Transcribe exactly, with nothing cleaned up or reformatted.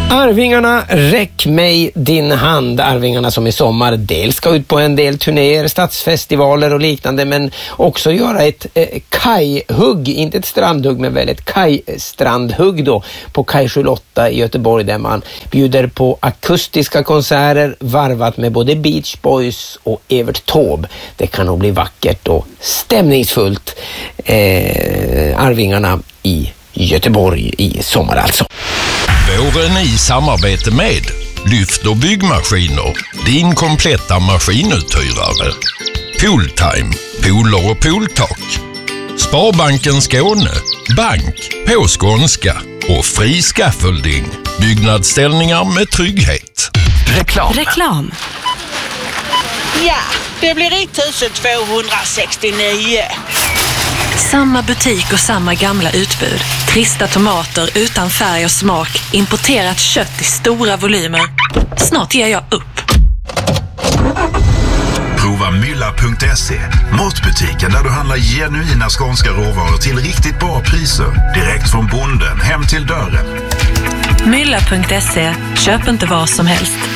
Arvingarna, räck mig din hand. Arvingarna som i sommar dels ska ut på en del turnéer, stadsfestivaler och liknande, men också göra ett eh, kajhugg, inte ett strandhugg men väl ett kajstrandhugg då på Kaj sjuttioåtta i Göteborg, där man bjuder på akustiska konserter varvat med både Beach Boys och Evert Taube. Det kan nog bli vackert och stämningsfullt. Eh, Arvingarna i Göteborg i sommar alltså. Våren i samarbete med Lyft och byggmaskiner, din kompletta maskinuthyrare. Pooltime, pooler och pooltak. Sparbanken Skåne, bank på skånska och fri scaffolding. Byggnadsställningar med trygghet. Reklam. Reklam. Ja, det blir ettusen tvåhundrasextionio. Samma butik och samma gamla utbud. Trista tomater utan färg och smak. Importerat kött i stora volymer. Snart ger jag upp. Prova mylla punkt se. Matbutiken där du handlar genuina skånska råvaror till riktigt bra priser. Direkt från bonden hem till dörren. mylla punkt se. Köp inte vad som helst.